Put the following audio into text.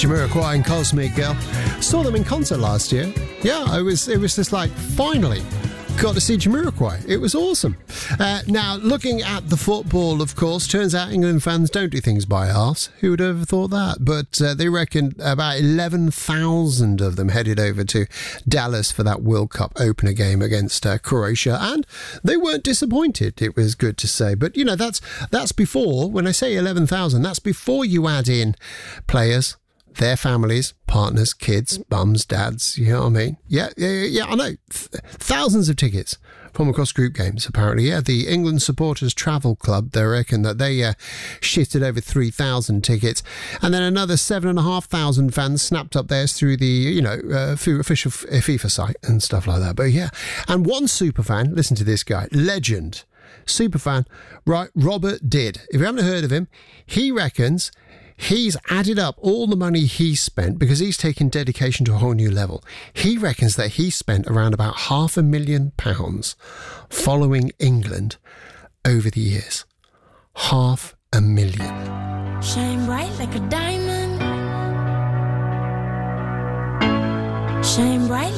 Jamiroquai and Cosmic Girl. Saw them in concert last year. Yeah, it was just like, finally got to see Jamiroquai. It was awesome. Now, looking at the football, of course, turns out England fans don't do things by halves. Who would have thought that? But they reckon about 11,000 of them headed over to Dallas for that World Cup opener game against Croatia, and they weren't disappointed. It was good to say. But, you know, that's before, when I say 11,000, that's before you add in players, their families, partners, kids, mums, dads, you know what I mean? Yeah, I know. Thousands of tickets from across group games, apparently. Yeah, the England Supporters Travel Club, they reckon that they shifted over 3,000 tickets. And then another 7,500 fans snapped up theirs through the, official FIFA site and stuff like that. But yeah, and one superfan, listen to this guy, legend, superfan, right, Robert Did. If you haven't heard of him, he reckons he's added up all the money he spent because he's taken dedication to a whole new level. He reckons that he spent around about £500,000 following England over the years. £500,000. Shine bright like a diamond. Shine bright.